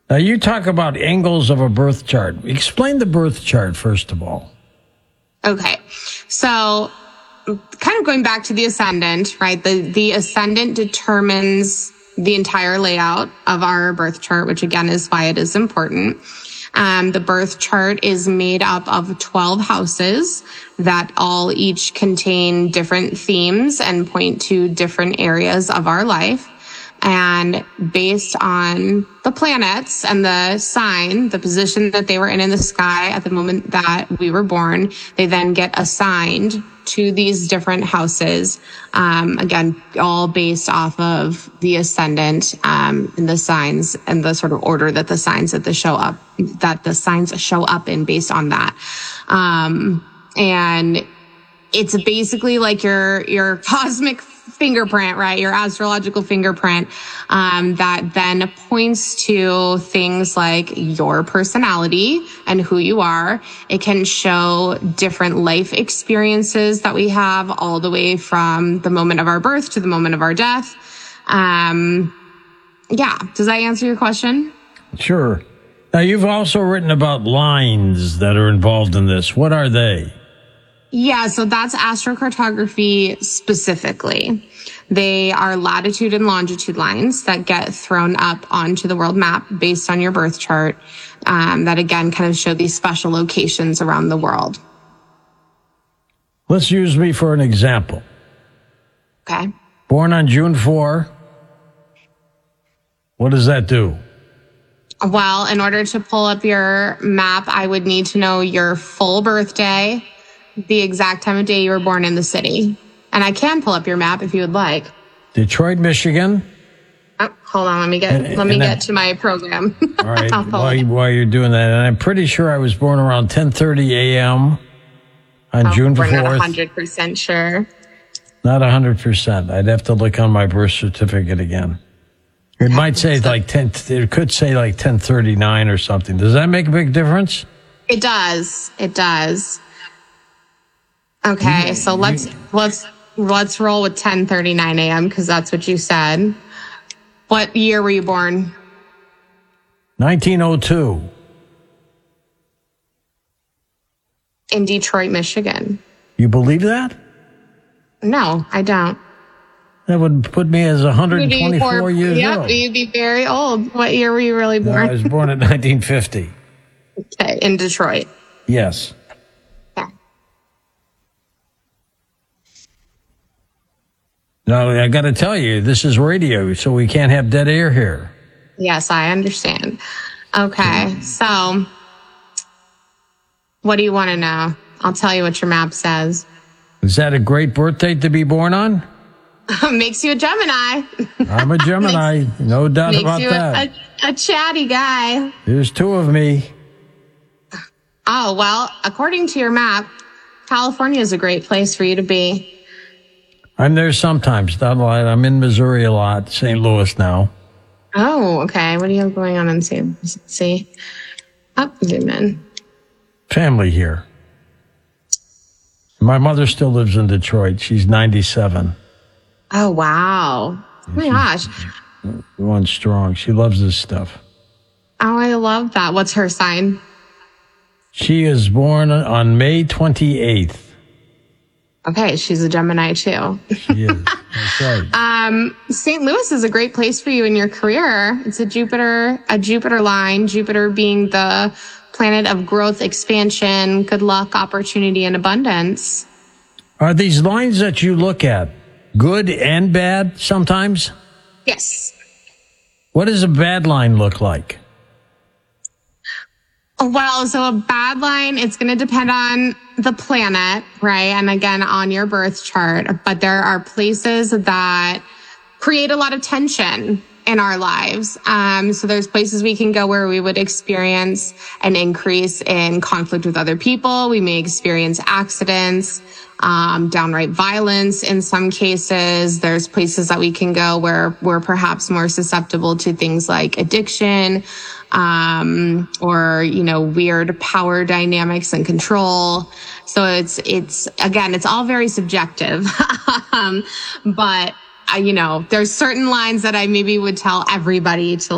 Now, you talk about angles of a birth chart. Explain the birth chart, first of all. Okay. So kind of going back to the ascendant, right? The ascendant determines the entire layout of our birth chart, which again is why it is important. The birth chart is made up of 12 houses that all each contain different themes and point to different areas of our life. And based on the planets and the sign, the position that they were in the sky at the moment that we were born, they then get assigned to these different houses. Again, all based off of the ascendant, and the signs and the sort of order that the signs show up in based on that. And it's basically like your cosmic fingerprint, right? Your astrological fingerprint, that then points to things like your personality and who you are. It can show different life experiences that we have all the way from the moment of our birth to the moment of our death. Yeah. Does that answer your question? Sure. Now, you've also written about lines that are involved in this. What are they? Yeah, so that's astrocartography specifically. They are latitude and longitude lines that get thrown up onto the world map based on your birth chart, that again kind of show these special locations around the world. Let's use me for an example. Okay. Born on June 4. What does that do? Well, in order to pull up your map, I would need to know your full birthday, the exact time of day you were born in the city. And I can pull up your map if you would like. Detroit, Michigan. Oh, hold on. Let me get to my program. All right. while you're doing that, and I'm pretty sure I was born around 10:30 a.m. on June 4th. We're not 100% sure. Not 100%. I'd have to look on my birth certificate again. It might say like 10. It could say like 10:39 or something. Does that make a big difference? It does. It does. Okay, so let's roll with 10:39 a.m. because that's what you said. What year were you born? 1902. In Detroit, Michigan. You believe that? No, I don't. That would put me as 124 years old. Yeah, you'd be very old. What year were you really born? I was born in 1950. Okay, in Detroit. Yes. Now, I got to tell you, this is radio, so we can't have dead air here. Yes, I understand. Okay, so what do you want to know? I'll tell you what your map says. Is that a great birthday to be born on? Makes you a Gemini. I'm a Gemini, no doubt about that. Makes you a chatty guy. There's two of me. Oh, well, according to your map, California is a great place for you to be. I'm there sometimes, not a lot. I'm in Missouri a lot, St. Louis now. Oh, okay. What do you have going on in see? Up, zoom in. Family here. My mother still lives in Detroit. She's 97. Oh, wow. Oh, my gosh. Going strong. She loves this stuff. Oh, I love that. What's her sign? She is born on May 28th. Okay, she's a Gemini too. She is. That's right. St. Louis is a great place for you in your career. It's a Jupiter line, Jupiter being the planet of growth, expansion, good luck, opportunity, and abundance. Are these lines that you look at good and bad sometimes? Yes. What does a bad line look like? Well, so a bad line, it's going to depend on the planet, right? And again, on your birth chart. But there are places that create a lot of tension in our lives. So there's places we can go where we would experience an increase in conflict with other people. We may experience accidents, downright violence in some cases. There's places that we can go where we're perhaps more susceptible to things like addiction, or, weird power dynamics and control. So it's again, it's all very subjective. But there's certain lines that I maybe would tell everybody to